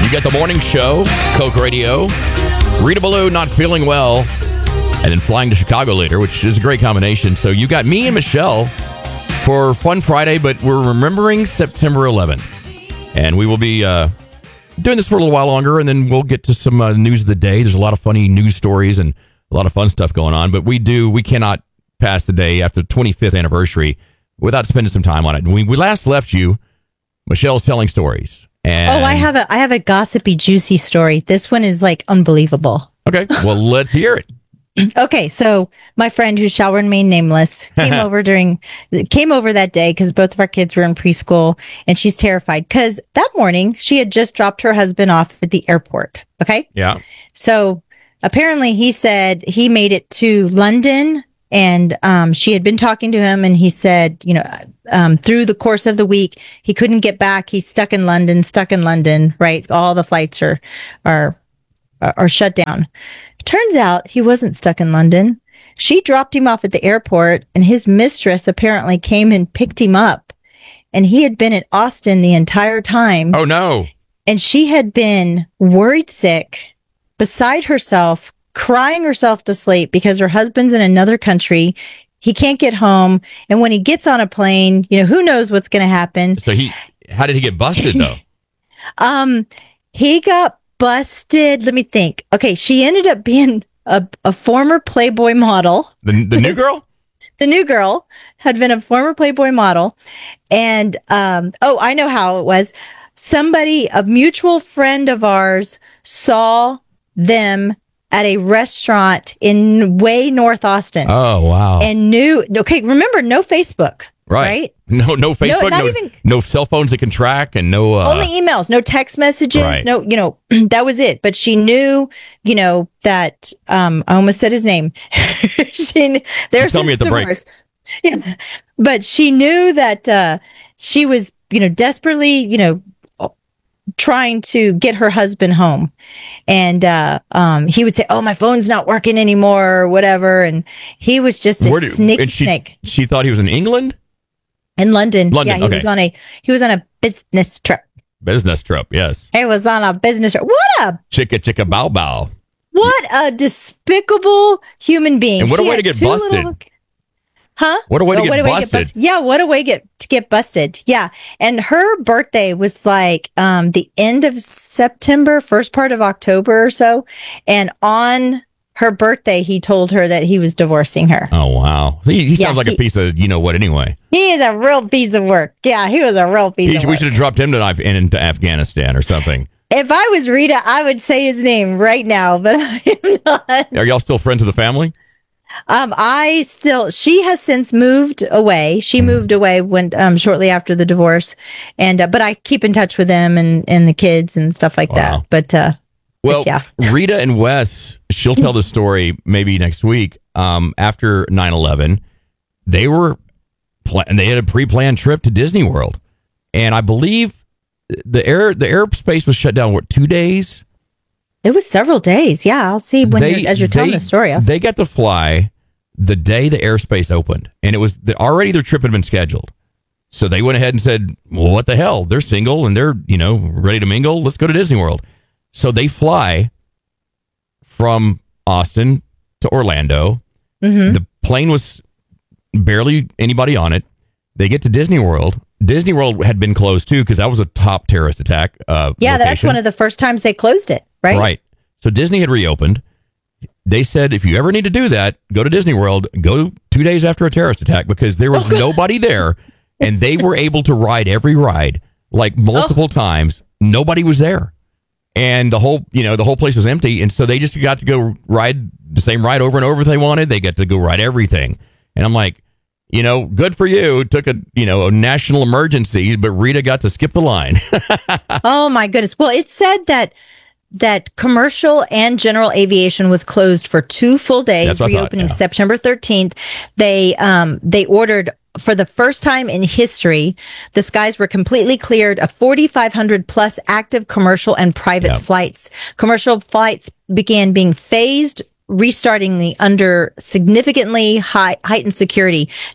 You got the morning show, Coke Radio, Rita Ballou not feeling well, and then flying to Chicago later, which is a great combination. So you got me and Michelle for Fun Friday, but we're remembering September 11th. And we will be doing this for a little while longer, and then we'll get to some news of the day. There's a lot of funny news stories and a lot of fun stuff going on, but we cannot pass the day after the 25th anniversary without spending some time on it. When we last left you, Michelle's telling stories. And I have a gossipy, juicy story. This one is like unbelievable. Okay, well, let's hear it. Okay, so my friend, who shall remain nameless, came over that day because both of our kids were in preschool, and she's terrified because that morning she had just dropped her husband off at the airport. Okay, Yeah. so apparently he said he made it to London, and she had been talking to him, and he said, through the course of the week he couldn't get back. He's stuck in London. Right, all the flights are shut down. Turns out he wasn't stuck in London. She dropped him off at the airport, and his mistress apparently came and picked him up. And he had been at Austin the entire time. Oh, no. And she had been worried sick, beside herself, crying herself to sleep because her husband's in another country. He can't get home. And when he gets on a plane, who knows what's going to happen. So how did he get busted, though? He got busted. Let me think. Okay, she ended up being a former Playboy model. The new girl? The new girl had been a former Playboy model. And, I know how it was. A mutual friend of ours saw them at a restaurant in way North Austin. Oh, wow. And remember, no Facebook. Right? No Facebook, no cell phones that can track, and no... only emails, no text messages, right. no, that was it. But she knew, that, I almost said his name. There's tell me at the break. Yeah. But she knew that she was, desperately, trying to get her husband home. And he would say, oh, my phone's not working anymore, or whatever. And he was just a sneaky snake. She thought he was in England? In London. Yeah, he okay. was on a business trip. Business trip, yes. He was on a business trip. What a chicka bow bow. What a despicable human being. And what a way to get busted. What a way to get busted. Yeah, what a way to get busted. Yeah. And her birthday was like the end of September, first part of October or so. And on her birthday, he told her that he was divorcing her. Oh, wow. He sounds like a piece of you-know-what anyway. He is a real piece of work. Yeah, he was a real piece of work. We should have dropped him into Afghanistan or something. If I was Rita, I would say his name right now, but I am not. Are y'all still friends with the family? She has since moved away. She moved away when shortly after the divorce, and but I keep in touch with them and the kids and stuff like that. But yeah. Rita and Wes, she'll tell the story maybe next week. After 9/11, they had a pre-planned trip to Disney World, and I believe the airspace was shut down. 2 days? It was several days. Yeah, I'll see as you're telling the story. They got to fly the day the airspace opened, and it was already their trip had been scheduled. So they went ahead and said, "Well, what the hell? They're single and they're ready to mingle. Let's go to Disney World." So they fly from Austin to Orlando. Mm-hmm. The plane was barely anybody on it. They get to Disney World. Disney World had been closed too because that was a top terrorist attack. That's one of the first times they closed it. Right. So Disney had reopened. They said, if you ever need to do that, go to Disney World, go 2 days after a terrorist attack, because there was nobody there, and they were able to ride every ride like multiple times. Nobody was there. And the whole place was empty. And so they just got to go ride the same ride over and over if they wanted. They got to go ride everything. And I'm like, good for you. It took a national emergency, but Rita got to skip the line. Oh my goodness. Well, it said that commercial and general aviation was closed for 2 full days, reopening September 13th. They ordered, for the first time in history, the skies were completely cleared of 4,500 plus active commercial and private flights. Commercial flights began being phased, restarting under significantly heightened security. But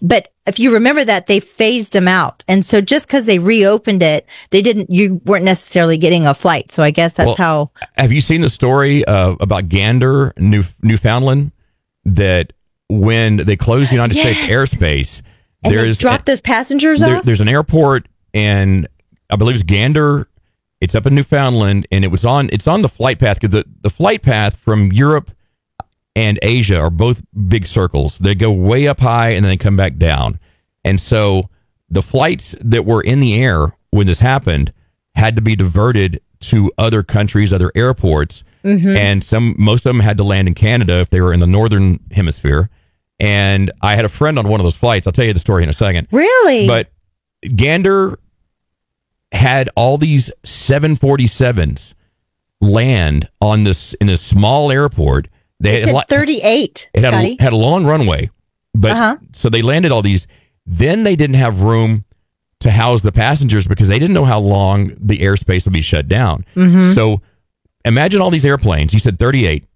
if you remember that, they phased them out. And so just because they reopened it, you weren't necessarily getting a flight. So I guess that's how. Have you seen the story about Gander, Newfoundland, that when they closed the United States airspace, and they dropped those passengers off? There's an airport, and I believe it's Gander. It's up in Newfoundland, and it's on the flight path, because the flight path from Europe and Asia are both big circles. They go way up high and then they come back down. And so the flights that were in the air when this happened had to be diverted to other countries, other airports. Mm-hmm. And most of them had to land in Canada if they were in the northern hemisphere. And I had a friend on one of those flights. I'll tell you the story in a second. Really? But Gander had all these 747s land in this small airport. They had 38. It had a long runway, but so they landed all these. Then they didn't have room to house the passengers because they didn't know how long the airspace would be shut down. Mm-hmm. So imagine all these airplanes. You said 38.